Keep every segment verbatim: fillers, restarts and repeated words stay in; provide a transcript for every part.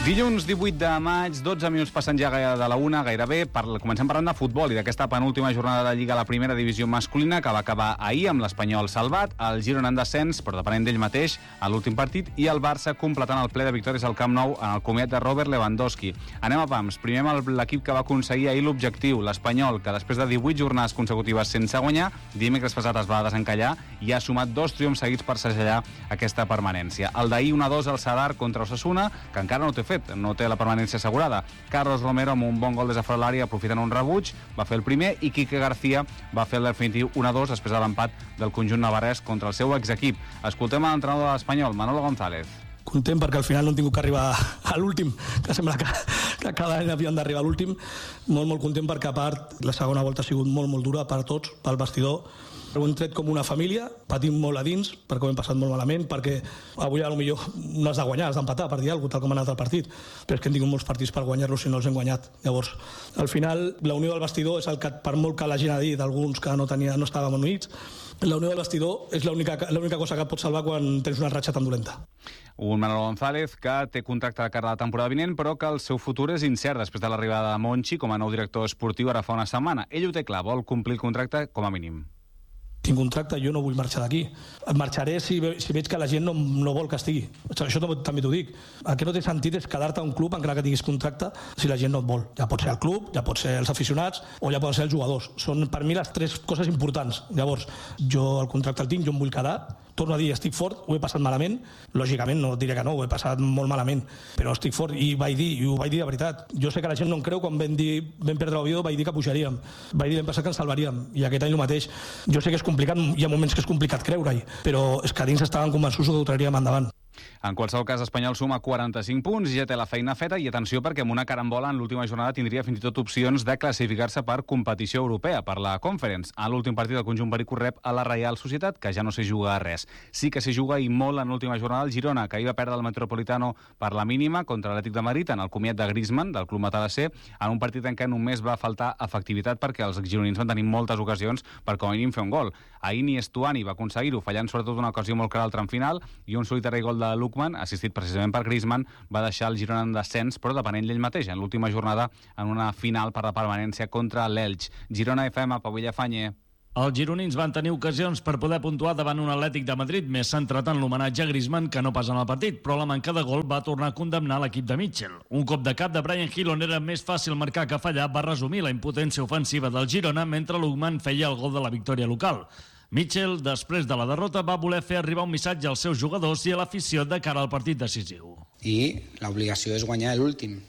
Dilluns divuit de maig, dotze minuts passen ja de la una, gairebé. Comencem parlant de futbol i d'aquesta penúltima jornada de Lliga a la primera divisió masculina que va acabar ahir amb l'Espanyol salvat, el Girona en descens, però depenent d'ell mateix, a l'últim partit, i el Barça completant el ple de victòries al Camp Nou en el comiat de Robert Lewandowski. Anem a pams. Primer amb l'equip que va aconseguir ahir l'objectiu, l'Espanyol, que després de divuit jornades consecutives sense guanyar, dimecres passat es va desencallar i ha sumat dos triomfs seguits per segellar aquesta permanència. El d'ahir un a dos al Sadar contra Osasuna, que encara no té fet, no té la permanència assegurada. Carlos Romero, amb un bon gol des de fora de l'àrea, aprofitant un rebuig, va fer el primer, i Quique García va fer el definitiu un a dos després de l'empat del conjunt navarrès contra el seu exequip. Escoltem a l'entrenador de l'Espanyol, Manolo González. Content perquè al final no hem tingut que arribar a l'últim, que sembla que, que cada any havíem d'arribar a l'últim. Molt, molt content perquè, a part, la segona volta ha sigut molt, molt dura per tots, pel vestidor. Ho hem tret com una família, patim molt a dins, perquè ho hem passat molt malament, perquè avui a lo millor no has de guanyar, has d'empatar per dir alguna cosa, tal com ha anat el partit, però és que hem tingut molts partits per guanyar-los i no els hem guanyat. Llavors, al final, la unió del vestidor és el que, per molt que la gent ha dit, alguns que no, tenia, no estàvem units, la unió del vestidor és l'única l'única cosa que et pot salvar quan tens una ratxa tan dolenta. Un Manolo González que té contracte de cara a la temporada vinent, però que el seu futur és incert després de l'arribada de Monchi com a nou director esportiu ara fa una setmana. Ell ho té clar, vol complir el contracte com a mínim. Tinc contracte, jo no vull marxar d'aquí. Marxaré si, ve, si veig que la gent no, no vol que estigui. Això també, també t'ho dic. El que no té sentit és quedar-te a un club encara que tinguis contracte si la gent no et vol. Ja pot ser el club, ja pot ser els aficionats o ja poden ser els jugadors. Són per mi les tres coses importants. Llavors, jo el contracte el tinc, jo em vull quedar. Torno a dir, estic fort, ho he passat malament. Lògicament, no diré que no, ho he passat molt malament, però estic fort i vaig dir, i ho vaig dir de veritat. Jo sé que la gent no em creu, quan vam, dir, vam perdre l'Oviedo vaig dir que pujaríem. Vaig dir l'any passat que ens salvaríem, i aquest any el mateix. Jo sé que és complicat, hi ha moments que és complicat creure-hi, però és que dins estaven convençuts que ho traríem endavant. En qualsevol cas, Espanyol suma quaranta-cinc punts i ja té la feina feta, i atenció perquè amb una carambola en l'última jornada tindria fins i tot opcions de classificar-se per competició europea, per la Conference. A l'últim partit del conjunt perico rep a la Reial Societat, que ja no s'hi juga a res. Sí que s'hi juga i molt en l'última jornada el Girona, que ahir va perdre el Metropolitano per la mínima contra l'Atlètic de Madrid en el comiat de Griezmann, del club matalasser, en un partit en què només va faltar efectivitat perquè els gironins van tenir moltes ocasions per com a mínim fer un gol. Ahir ni Estuani va aconseguir-ho, fallant sobretot una ocasió molt clara al tram final, i un solitari gol de Lukman, assistit precisament per Griezmann, va deixar el Girona en descens, però depenent d'ell mateix, en l'última jornada, en una final per la permanència contra l'Elx. Girona F M, Pau Villafañe. Els gironins van tenir ocasions per poder puntuar davant un Atlètic de Madrid més centrat en l'homenatge a Griezmann que no pas en el partit, però la manca de gol va tornar a condemnar l'equip de Mitchell. Un cop de cap de Bryan Gil on era més fàcil marcar que fallar va resumir la impotència ofensiva del Girona mentre Lukman feia el gol de la victòria local. Mitchell, després de la derrota, va voler fer arribar un missatge als seus jugadors i a l'afició de cara al partit decisiu. I l'obligació és guanyar l'últim.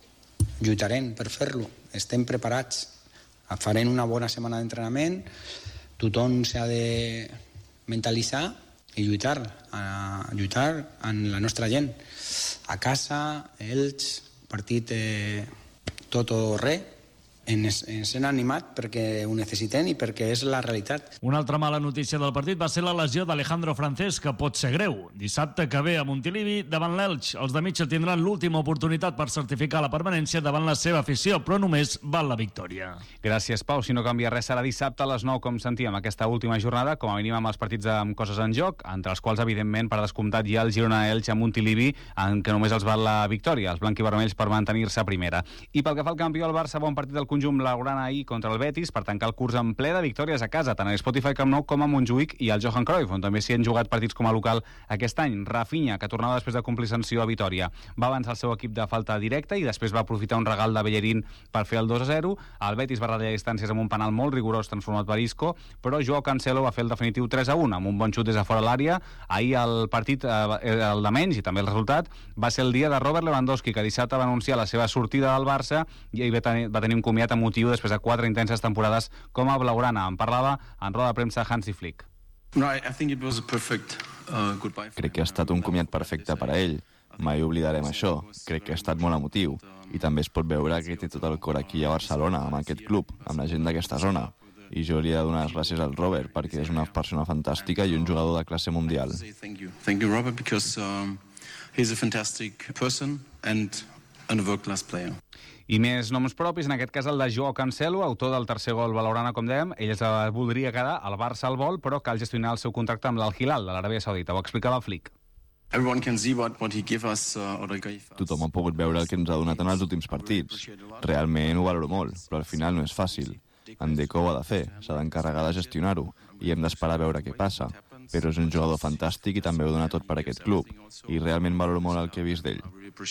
Lluitarem per fer-lo. Estem preparats. Farem una bona setmana d'entrenament. Tothom s'ha de mentalitzar i lluitar. A lluitar amb la nostra gent. A casa, ells, partit eh, tot o res. Ens, ens hem animat perquè ho necessitem i perquè és la realitat. Una altra mala notícia del partit va ser la lesió d'Alejandro Francés, que pot ser greu. Dissabte que ve a Montilivi davant l'Elx. Els de Mitchell tindran l'última oportunitat per certificar la permanència davant la seva afició, però només val la victòria. Gràcies, Pau. Si no canvia res, serà dissabte a les nou, com sentíem, aquesta última jornada, com a mínim amb els partits amb coses en joc, entre els quals, evidentment, per descomptat, hi ha el Girona-Elx a Montilivi, en què només els val la victòria, els blanquivermells, per mantenir-se a primera. I pel que fa al campió, el Barça, bon partit del conjunt blaugrana ahir contra el Betis per tancar el curs en ple de victòries a casa, tant a Spotify Camp Nou com a Montjuïc i al Johan Cruyff, on també s'hi han jugat partits com a local aquest any. Rafinha, que tornava després de complir sanció a Vitòria, va avançar el seu equip de falta directa i després va aprofitar un regal de Bellerín per fer el dos a zero. El Betis va retallar distàncies amb un penal molt rigorós transformat per Isco, però Joao Cancelo va fer el definitiu tres a un amb un bon xut des de fora l'àrea. Ahir el partit, eh, el de menys, i també el resultat, va ser el dia de Robert Lewandowski, que dissabte va anunciar la seva sortida del Barça i va tenir, va tenir un comiat emotiu després de quatre intenses temporades com a blaugrana. En parlava en roda de premsa Hansi Flick. Crec que ha estat un comiat perfecte per a ell. Mai oblidarem això. Crec que ha estat molt emotiu. I també es pot veure que té tot el cor aquí a Barcelona, amb aquest club, amb la gent d'aquesta zona. I jo li he de donar les gràcies al Robert, perquè és una persona fantàstica i un jugador de classe mundial. Thank you, Robert, because um, he's a fantastic person and a world-class player. I més noms propis, en aquest cas el de Joao Cancelo, autor del tercer gol blaugrana, com dèiem. Ell es voldria quedar al Barça al vol, però cal gestionar el seu contracte amb l'Al Hilal de l'Aràbia Saudita. Ho explicava Flick. Everyone can see what, what he gave us, uh, or gave us. Tothom ha pogut veure el que ens ha donat en els últims partits. Realment ho valoro molt, però al final no és fàcil. En Deco ho ha de fer, s'ha d'encarregar de gestionar-ho, i hem d'esperar a veure què passa. Però és un jugador fantàstic i també ho dona tot per aquest club. I realment valoro molt el que he vist d'ell.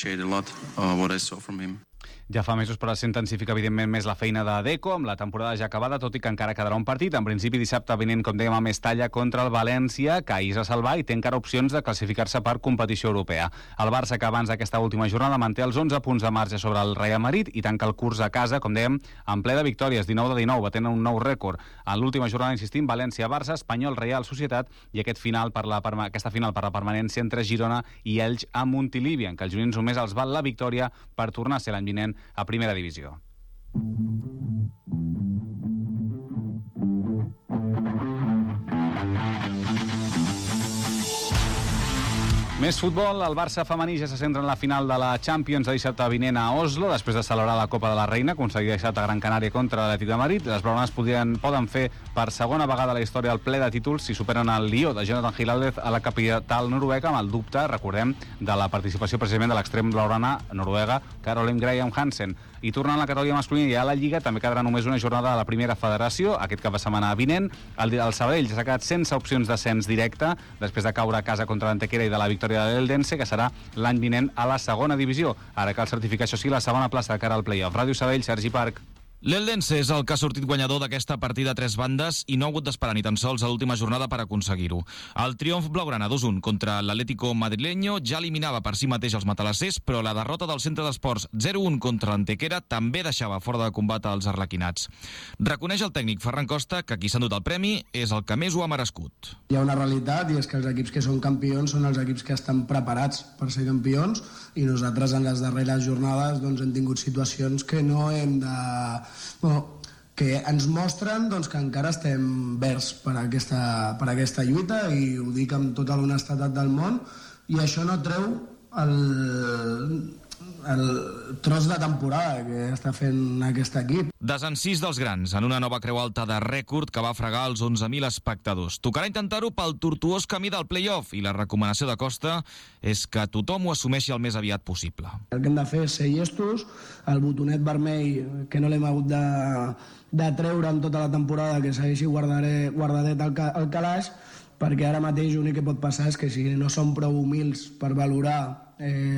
Ja fa mesos, però s'intensifica evidentment més la feina de Deco, amb la temporada ja acabada, tot i que encara quedarà un partit. En principi, dissabte vinent, com dèiem, a Mestalla contra el València, que ahir es va salvar i té encara opcions de classificar-se per competició europea. El Barça, que abans d'aquesta última jornada manté els onze punts de marge sobre el Real Madrid i tanca el curs a casa, com dèiem, en ple de victòries, dinou de dinou, batent un nou rècord. En l'última jornada, insistim, València-Barça, Espanyol-Real Societat i aquest final per la, aquesta final per la permanència entre Girona i Elx a Montilivi, en què els junins només els val la victòria per tornar a ser l'any vinent a primera divisió. Més futbol, el Barça femení ja se centra en la final de la Champions de dissabte vinent a Oslo, després de celebrar la Copa de la Reina, aconseguida dissabte a Gran Canària contra l'Atlètic de Madrid. Les blaugranes podrien, poden fer per segona vegada a la història el ple de títols si superen el Lió de Jonathan Giláldez a la capital noruega, amb el dubte, recordem, de la participació precisament de l'extrem blaugrana noruega Caroline Graham Hansen. I tornant a la categoria masculina i a la Lliga, també quedarà només una jornada de la primera federació, aquest cap de setmana vinent. El, el Sabadell ja s'ha quedat sense opcions d'ascens directe, després de caure a casa contra l'Antequera i de la victòria de l'Eldense, que serà l'any vinent a la segona divisió. Ara cal certificar, això sí, la segona plaça de cara al play-off. Ràdio Sabadell, Sergi Parc. L'Eldense és el que ha sortit guanyador d'aquesta partida a tres bandes i no ha hagut d'esperar ni tan sols a l'última jornada per aconseguir-ho. El triomf blaugrana dos a un contra l'Atlético madrileño ja eliminava per si mateix els matalassers, però la derrota del Centre d'Esports zero a un contra l'Antequera també deixava fora de combat als arlequinats. Reconeix el tècnic Ferran Costa que qui s'ha endut el premi és el que més ho ha merescut. Hi ha una realitat i és que els equips que són campions són els equips que estan preparats per ser campions i nosaltres en les darreres jornades doncs, hem tingut situacions que no hem de... Bueno, que ens mostren doncs, que encara estem verds per aquesta, per aquesta lluita i ho dic amb tota l'honestedat del món i això no treu el, el tros de temporada que està fent aquest equip. Desencís dels grans en una nova creu alta de rècord que va fregar els onze mil espectadors. Tocarà intentar-ho pel tortuós camí del play-off i la recomanació de Costa és que tothom ho assumeixi el més aviat possible. El que hem de fer és ser llestos, el botonet vermell que no l'hem hagut de, de treure en tota la temporada, que segueixi guardadet, guardadet al, al calaix, perquè ara mateix l'únic que pot passar és que si no som prou humils per valorar eh,